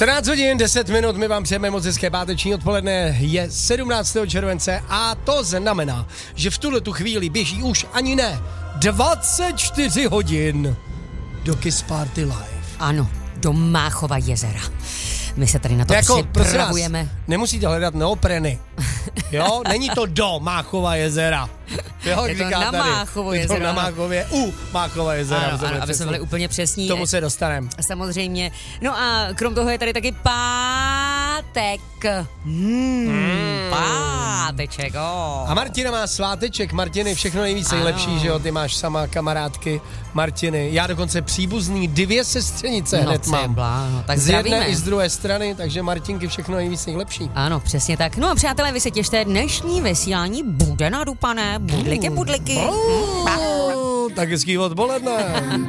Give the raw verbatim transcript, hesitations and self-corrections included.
čtrnáct hodin, deset minut, my vám přejeme moc hezké páteční odpoledne, je sedmnáctého července a to znamená, že v tuhle tu chvíli běží už ani ne dvacet čtyři hodin do Kiss Party Live. Ano, do Máchova jezera. My se tady na to jako, připravujeme. Vás, nemusíte hledat neopreny. Jo, není to do Máchova jezera. Jo, je to na Máchovo jezero. Je to na Máchově u Máchova jezera. Ano, ano, aby jsme byli úplně přesní. K tomu se dostaneme. Samozřejmě. No a krom toho je tady taky pátek. Hmm, mm. Páteček, oh. A Martina má sváteček. Martiny, všechno nejvíc nejlepší, že jo? Ty máš sama kamarádky Martiny. Já dokonce příbuzný, dvě sestřenice no, hned mám. Blá, no, tak z zdravíme. jedné i z druhé strany, takže Martinky všechno nejvíc nejlepší. Ano, přesně tak. No a přátelé, vy se těšte, dnešní vysílání bude nadupané. Budliky, budliky. Mm. Mm. Tak hezký odpoledne.